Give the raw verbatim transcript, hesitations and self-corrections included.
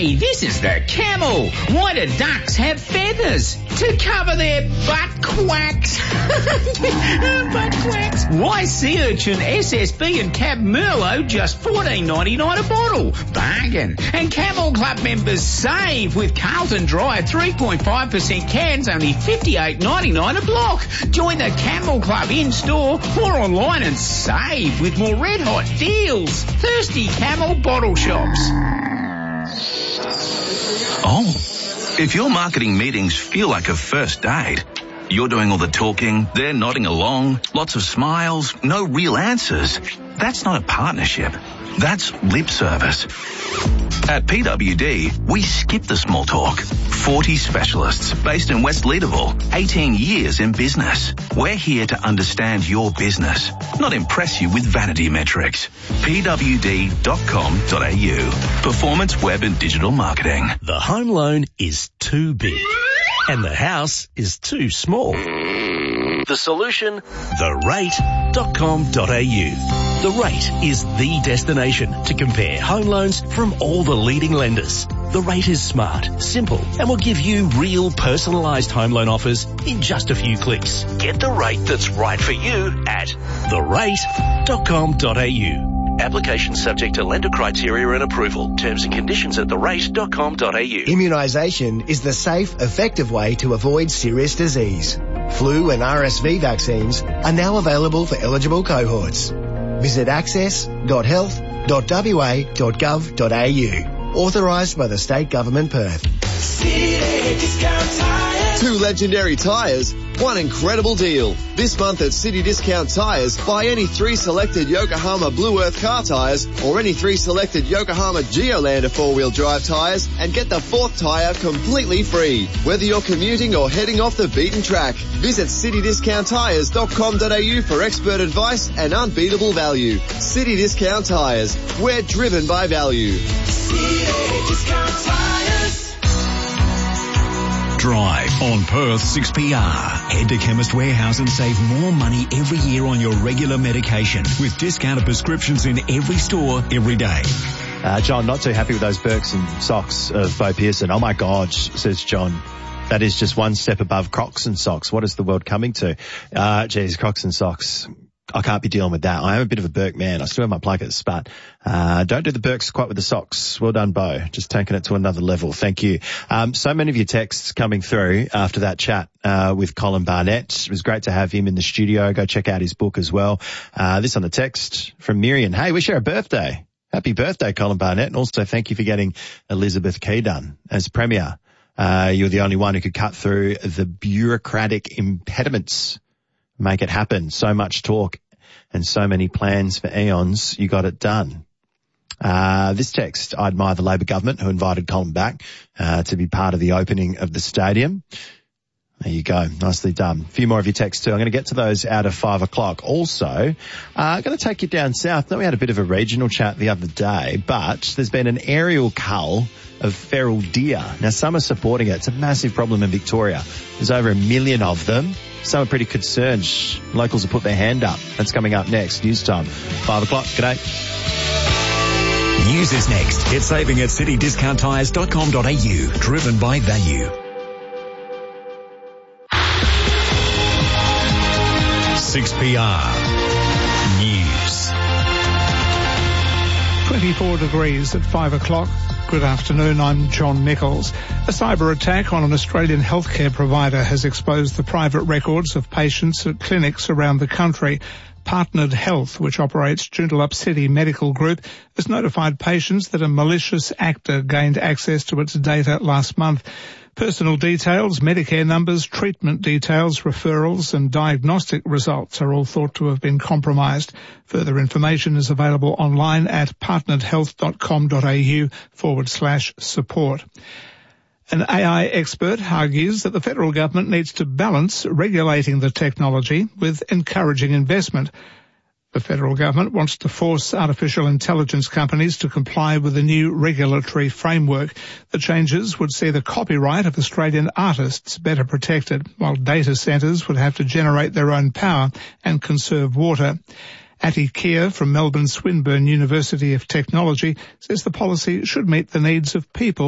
Hey, this is the Camel. Why do ducks have feathers? To cover their butt quacks. Butt quacks. Why sea urchin, S S B and Cab Merlot just fourteen ninety-nine a bottle? Bargain. And Camel Club members save with Carlton Dry three point five percent cans, only fifty-eight ninety-nine a block. Join the Camel Club in-store or online and save with more red-hot deals. Thirsty Camel bottle shops. Oh, if your marketing meetings feel like a first date, you're doing all the talking, they're nodding along, lots of smiles, no real answers. That's not a partnership. That's lip service. At P W D, we skip the small talk. forty specialists based in West Leederville, eighteen years in business. We're here to understand your business, not impress you with vanity metrics. P W D dot com dot a u. Performance Web and Digital Marketing. The home loan is too big and the house is too small. The solution? the rate dot com dot a u. The Rate is the destination to compare home loans from all the leading lenders. The Rate is smart, simple, and will give you real personalised home loan offers in just a few clicks. Get the rate that's right for you at the rate dot com dot a u. Application subject to lender criteria and approval. Terms and conditions at the rate dot com dot a u. Immunisation is the safe, effective way to avoid serious disease. Flu and R S V vaccines are now available for eligible cohorts. Visit access dot health dot w a dot gov dot a u. Authorised by the State Government Perth. Two legendary tyres, one incredible deal. This month at City Discount Tyres, buy any three selected Yokohama Blue Earth car tyres or any three selected Yokohama Geolander four-wheel drive tyres and get the fourth tyre completely free. Whether you're commuting or heading off the beaten track, visit city discount tyres dot com dot a u for expert advice and unbeatable value. City Discount Tyres, we're driven by value. City Discount Tyres. Drive on Perth six P R. Head to Chemist Warehouse and save more money every year on your regular medication with discounted prescriptions in every store every day. Uh, John, not too happy with those Birks and socks of Bo Pearson. Oh my God, says John. That is just one step above Crocs and socks. What is the world coming to? Uh, geez, Crocs and socks. I can't be dealing with that. I am a bit of a Burke man. I still have my plackets, but uh don't do the Burks quite with the socks. Well done, Bo. Just taking it to another level. Thank you. Um so many of your texts coming through after that chat uh with Colin Barnett. It was great to have him in the studio. Go check out his book as well. Uh This on the text from Miriam. Hey, wish her a birthday. Happy birthday, Colin Barnett. And also thank you for getting Elizabeth Key done as Premier. Uh You're the only one who could cut through the bureaucratic impediments. Make it happen. So much talk and so many plans for eons. You got it done. Uh, this text, I admire the Labor government who invited Colin back uh, to be part of the opening of the stadium. There you go. Nicely done. A few more of your texts too. I'm going to get to those out of five o'clock. Also, uh, I'm going to take you down south. Now, we had a bit of a regional chat the other day, but there's been an aerial cull of feral deer. Now, some are supporting it. It's a massive problem in Victoria. There's over a million of them. Some are pretty concerned. Locals have put their hand up. That's coming up next. News time. Five o'clock. G'day. News is next. Get saving at city discount tyres dot com dot a u. Driven by value. six P R News. twenty-four degrees at five o'clock. Good afternoon, I'm John Nichols. A cyber attack on an Australian healthcare provider has exposed the private records of patients at clinics around the country. Partnered Health, which operates Joondalup City Medical Group, has notified patients that a malicious actor gained access to its data last month. Personal details, Medicare numbers, treatment details, referrals and diagnostic results are all thought to have been compromised. Further information is available online at partnered health dot com dot a u forward slash support. An A I expert argues that the federal government needs to balance regulating the technology with encouraging investment. The federal government wants to force artificial intelligence companies to comply with a new regulatory framework. The changes would see the copyright of Australian artists better protected, while data centres would have to generate their own power and conserve water. Atty Keir from Melbourne Swinburne University of Technology says the policy should meet the needs of people